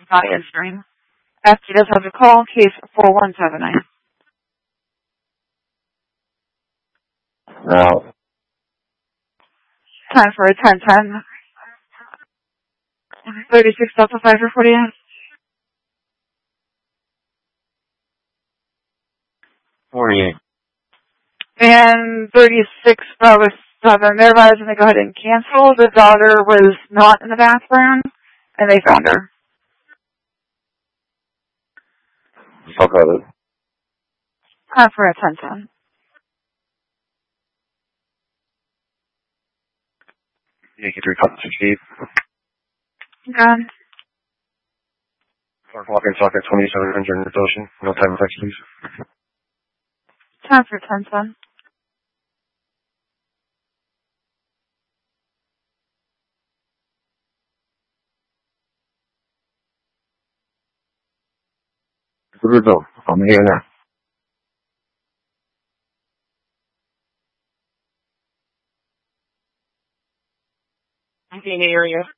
not answering. After does have a call, case 4179. Now. Time for a 1010. 36 Delta 5 for 48. And 36 Bravo 7. They're advising to go ahead and cancel. The daughter was not in the bathroom, and they found her. Talk about it. Time for a 1010. Yankee 3 Cotton 68. Good. Clark Walker socket 2700 in the ocean. No time effects, please. Time for 1010. Good result. I'm here now. I'm in the area.